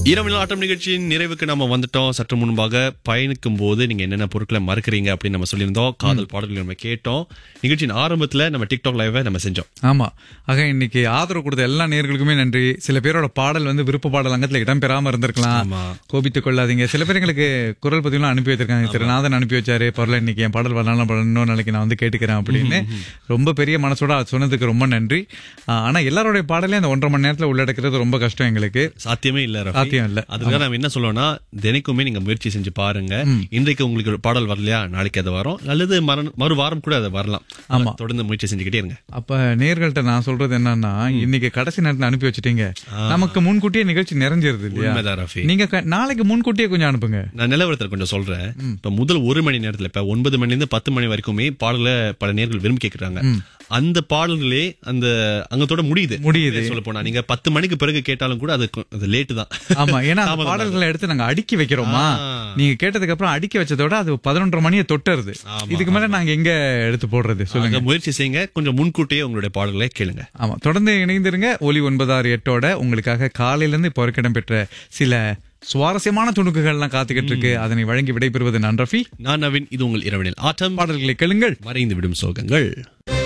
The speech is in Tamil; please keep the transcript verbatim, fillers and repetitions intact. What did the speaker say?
இரவு ஆட்டம் நிகழ்ச்சியின் நிறைவுக்கு நம்ம வந்துட்டோம். சற்று முன்பாக பயணிக்கும் போது நீங்க என்னென்ன பொருட்களை மறக்கிறீங்க அப்படின்னு நம்ம சொல்லியிருந்தோம். காதல் பாடல்கள் நம்ம கேட்டோம். நிகழ்ச்சியின் ஆரம்பத்துல நம்ம டிக்டாக் லைவை நம்ம செஞ்சோம். ஆமா, ஆக இன்னைக்கு ஆதரவு கொடுத்த எல்லா நேயர்களுக்குமே நன்றி. சில பேரோட பாடல் வந்து விருப்ப பாடல் அங்கத்துல இடம்பெறாம இருந்திருக்கலாம், கோபித்துக் கொள்ளாதீங்க. சில பேர் எங்களுக்கு குரல் பதிவுலாம் அனுப்பி வச்சிருக்காங்க. திருநாதன் அனுப்பி வச்சாரு, பரவாயில்ல இன்னைக்கு என் பாடல் வரலாம், இன்னொரு நாளைக்கு நான் வந்து கேட்டுக்கிறேன் அப்படின்னு ரொம்ப பெரிய மனசோட அது சொன்னதுக்கு ரொம்ப நன்றி. ஆனா எல்லாருடைய பாடலையும் அந்த ஒன்றரை மணி நேரத்துல உள்ளடக்கிறது ரொம்ப கஷ்டம் எங்களுக்கு. சாத்தியமே இல்ல, சாத்தியம் இல்ல. அதுக்காக நம்ம என்ன சொல்லுவோம்னா, தினைக்குமே நீங்க முயற்சி செஞ்சு பாருங்க. இன்றைக்கு உங்களுக்கு ஒரு பாடல் வரலையா, நாளைக்கு அது வரும், அல்லது மறு வாரம் கூட அது வரலாம். ஆமா, தொடர்ந்து முயற்சி செஞ்சுக்கிட்டே இருங்க. அப்ப நேயர்கள்ட்ட நான் சொல்றது என்னன்னா, இன்னைக்கு கடைசி நேரத்துல அனுப்பி வச்சுட்டீங்க, நமக்கு முன்கூட்டியே நிகழ்ச்சி நிறைஞ்சிருது இல்லையா? நீங்க நாளைக்கு முன்கூட்டியே கொஞ்சம் அனுப்புங்க. நான் நிலவரத்தை கொஞ்சம் சொல்றேன். இப்ப முதல் ஒரு மணி நேரத்துல இப்ப ஒன்பது மணில இருந்து பத்து மணி வரைக்குமே பாடல பல நேர்கள் விரும்பி கேட்கிறாங்க. அந்த பாடல்களே அந்த அங்கத்தோட முடியுது முடியுது சொல்ல போனா. நீங்க பத்து மணிக்கு பிறகு கேட்டாலும் கூட அது லேட்டு தான். ஆமா, ஏன்னா அந்த பாடல்களை எடுத்து நாங்க அடுக்கி வைக்கிறோமா, நீங்க கேட்டதுக்கு அப்புறம் அடுக்கி வச்சதோட அது பதினொன்றரை மணியை தொட்டுறது. இதுக்கு மேல நாங்க எங்க எடுத்து போடுறது சொல்லுங்க. முயற்சி செய்யுங்க, கொஞ்சம் முன்கூட்டியே உங்களுடைய பாடல்களை கேளுங்க. ஆமா, தொடர்ந்து இணைந்திருங்க. ஒலி ஒன்பது ஆறு எட்டோட உங்களுக்காக காலையில இருந்து இப்போ வரைக்கும் பெற்ற சில சுவாரஸ்யமான துணுக்குகள்லாம் காத்துக்கிட்டு இருக்கு. அதனை வழங்கி விடைபெறுவது நான் ரஃபி, நான் நவீன். இது உங்கள் இரவனில் ஆட்டம். பாடல்களை கேளுங்கள், மறைந்து விடும் சோகங்கள்.